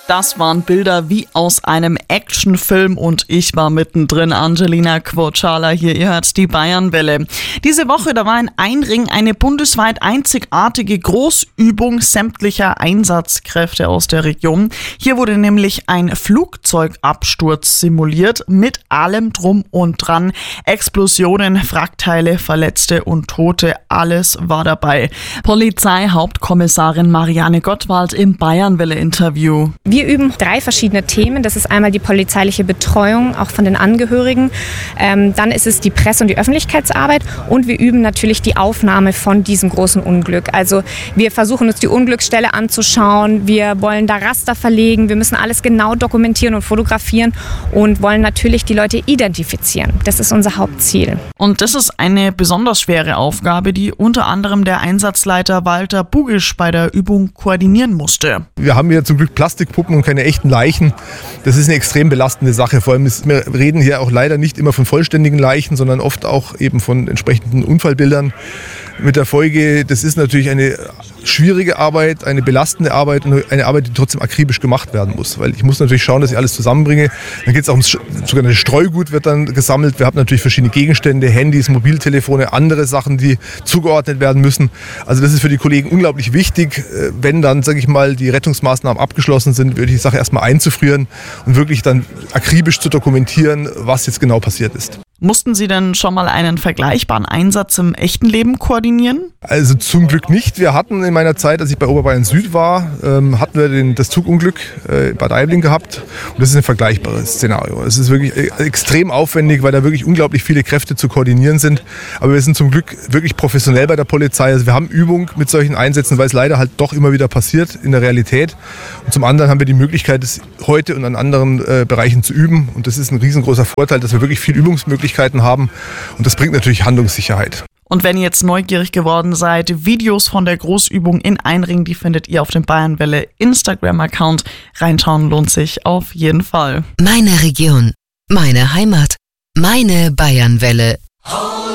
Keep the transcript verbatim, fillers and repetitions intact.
Das waren Bilder wie aus einem Actionfilm und ich war mittendrin. Angelina Quocala hier, ihr hört die Bayernwelle. Diese Woche, da war in Einring eine bundesweit einzigartige Großübung sämtlicher Einsatzkräfte aus der Region. Hier wurde nämlich ein Flugzeugabsturz simuliert mit allem drum und dran. Explosionen, Wrackteile, Verletzte und Tote, alles war dabei. Polizeihauptkommissarin Marianne Gottwald im Bayernwelle-Interview. Wir üben drei verschiedene Themen. Das ist einmal die polizeiliche Betreuung, auch von den Angehörigen. Ähm, dann ist es die Presse- und die Öffentlichkeitsarbeit. Und wir üben natürlich die Aufnahme von diesem großen Unglück. Also wir versuchen uns die Unglücksstelle anzuschauen. Wir wollen da Raster verlegen. Wir müssen alles genau dokumentieren und fotografieren und wollen natürlich die Leute identifizieren. Das ist unser Hauptziel. Und das ist eine besonders schwere Aufgabe, die unter anderem der Einsatzleiter Walter Bugisch bei der Übung koordinieren musste. Wir haben hier zum Glück Plastikpuppen und keine echten Leichen. Das ist eine extrem belastende Sache. Vor allem ist, wir reden hier auch leider nicht immer von vollständigen Leichen, sondern oft auch eben von entsprechenden Unfallbildern. Mit der Folge, das ist natürlich eine schwierige Arbeit, eine belastende Arbeit und eine Arbeit, die trotzdem akribisch gemacht werden muss. Weil ich muss natürlich schauen, dass ich alles zusammenbringe. Dann geht es auch ums, sogar ein Streugut wird dann gesammelt. Wir haben natürlich verschiedene Gegenstände, Handys, Mobiltelefone, andere Sachen, die zugeordnet werden müssen. Also das ist für die Kollegen unglaublich wichtig, wenn dann, sage ich mal, die Rettungsmaßnahmen abgeschlossen sind, würde ich die Sache erstmal einzufrieren und wirklich dann akribisch zu dokumentieren, was jetzt genau passiert ist. Mussten Sie denn schon mal einen vergleichbaren Einsatz im echten Leben koordinieren? Also zum Glück nicht. Wir hatten in meiner Zeit, als ich bei Oberbayern Süd war, ähm, hatten wir den, das Zugunglück äh, Bad Aibling gehabt. Und das ist ein vergleichbares Szenario. Es ist wirklich äh, extrem aufwendig, weil da wirklich unglaublich viele Kräfte zu koordinieren sind. Aber wir sind zum Glück wirklich professionell bei der Polizei. Also wir haben Übung mit solchen Einsätzen, weil es leider halt doch immer wieder passiert in der Realität. Und zum anderen haben wir die Möglichkeit, es heute und an anderen äh, Bereichen zu üben. Und das ist ein riesengroßer Vorteil, dass wir wirklich viel Übungsmöglichkeiten haben und das bringt natürlich Handlungssicherheit. Und wenn ihr jetzt neugierig geworden seid, Videos von der Großübung in Einring, die findet ihr auf dem Bayernwelle Instagram-Account. Reinschauen lohnt sich auf jeden Fall. Meine Region, meine Heimat, meine Bayernwelle.